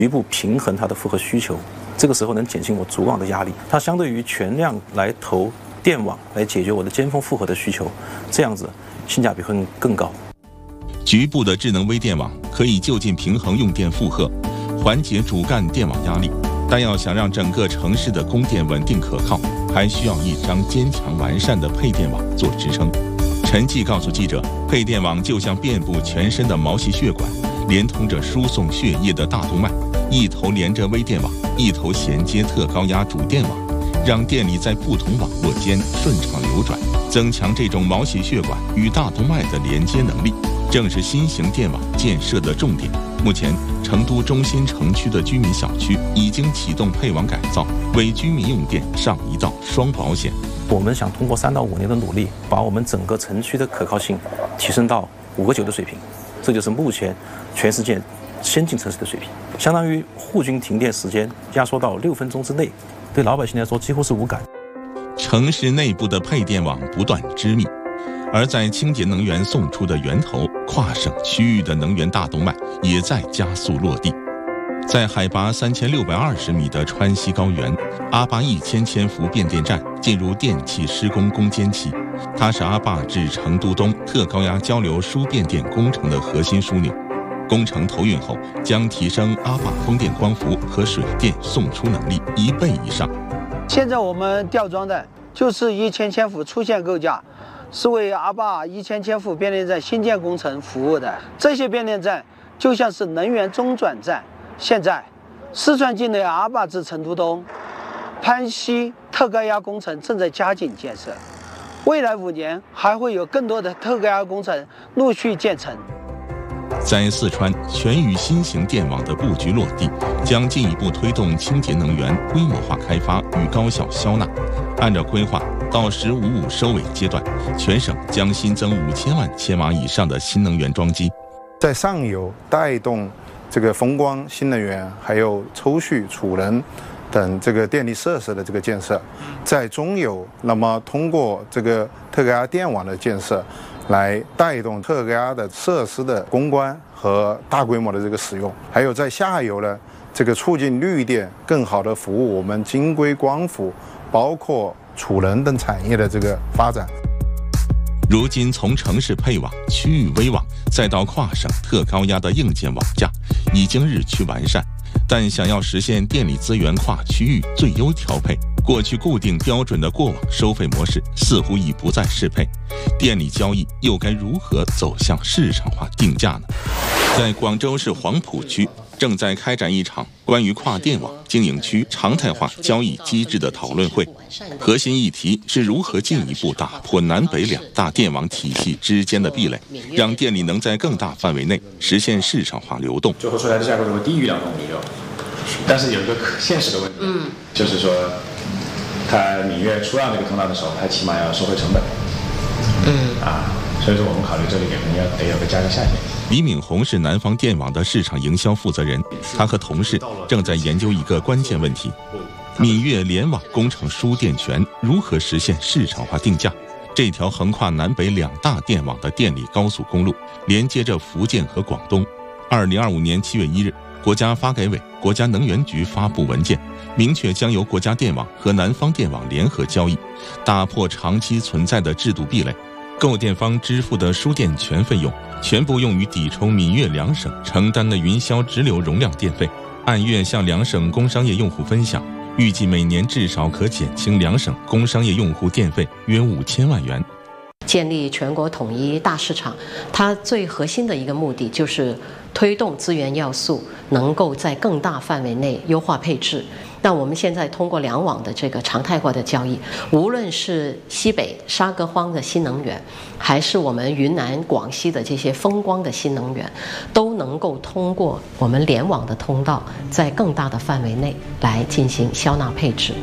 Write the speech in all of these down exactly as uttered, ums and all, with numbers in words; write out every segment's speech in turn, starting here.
局部平衡它的负荷需求，这个时候能减轻我主网的压力。它相对于全量来投电网来解决我的尖峰负荷的需求，这样子性价比会更高。 局部的智能微电网可以就近平衡用电负荷，缓解主干电网压力，但要想让整个城市的供电稳定可靠，还需要一张坚强完善的配电网做支撑。陈继告诉记者，配电网就像遍布全身的毛细血管，连通着输送血液的大动脉，一头连着微电网，一头衔接特高压主电网，让电力在不同网络间顺畅流转，增强这种毛细血管与大动脉的连接能力，正是新型电网建设的重点。目前，成都中心城区的居民小区已经启动配网改造，为居民用电上一道双保险。 我们想通过三到五年的努力，把我们整个城区的可靠性提升到五个九的水平，这就是目前全世界先进城市的水平，相当于户均停电时间压缩到六分钟之内，对老百姓来说几乎是无感。 城市内部的配电网不断织密，而在清洁能源送出的源头，跨省区域的能源大动脉也在加速落地。在海拔三千六百二十米的川西高原，阿坝一千千伏变电站进入电气施工攻坚期，它是阿坝至成都东特高压交流输变电工程的核心枢纽。工程投运后，将提升阿坝风电光伏和水电送出能力一倍以上。 现在我们吊装的就是一千千伏出线构架，是为阿坝一千千伏变电站新建工程服务的。这些变电站就像是能源中转站。现在，四川境内阿坝至成都东、潘西特高压工程正在加紧建设，未来五年还会有更多的特高压工程陆续建成。 在四川，全域新型电网的布局落地，将进一步推动清洁能源规模化开发与高效消纳。按照规划，到“十五五”收尾阶段，全省将新增五千万千瓦以上的新能源装机， 在上游带动这个风光新能源，还有抽蓄储能等这个电力设施的这个建设，在中游，那么通过这个特高压电网的建设，来带动特高压的设施的攻关和大规模的这个使用，还有在下游呢，这个促进绿电更好的服务我们京规光伏，包括储能等产业的这个发展。 如今，从城市配网、区域微网，再到跨省特高压的硬件网架，已经日趋完善。但想要实现电力资源跨区域最优调配，过去固定标准的过网收费模式似乎已不再适配。电力交易又该如何走向市场化定价呢？在广州市黄埔区，正在开展一场关于跨电网经营区常态化交易机制的讨论会，核心议题是如何进一步打破南北两大电网体系之间的壁垒，让电力能在更大范围内实现市场化流动。 最后出来的价格如果低于两万米六，但是有一个现实的问题，嗯，就是说，它闽粤出让这个通道的时候，它起码要收回成本，嗯啊，所以说我们考虑这里可能要得有个价格下限。 李敏红是南方电网的市场营销负责人，他和同事正在研究一个关键问题：闽粤联网工程输电权如何实现市场化定价？这条横跨南北两大电网的电力高速公路，连接着福建和广东。二零二五年七月一日，国家发改委、国家能源局发布文件，明确将由国家电网和南方电网联合交易，打破长期存在的制度壁垒。购电方支付的输电权费用全部用于抵充闽粤两省承担的云霄直流容量电费，按月向两省工商业用户分享，预计每年至少可减轻两省工商业用户电费约五千万元。 建立全国统一大市场，它最核心的一个目的就是推动资源要素能够在更大范围内优化配置。那我们现在通过两网的这个常态化的交易，无论是西北沙格荒的新能源，还是我们云南、广西的这些风光的新能源，都能够通过我们联网的通道，在更大的范围内来进行消纳配置。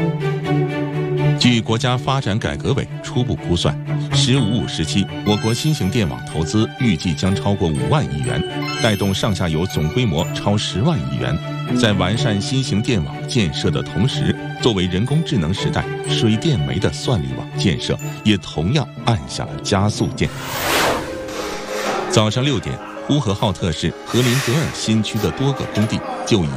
据国家发展改革委初步估算，“十五五”时期，我国新型电网投资预计将超过五万亿元，带动上下游总规模超十万亿元。在完善新型电网建设的同时，作为人工智能时代水电煤的算力网建设也同样按下了加速键。早上六点，呼和浩特市和林德尔新区的多个工地就以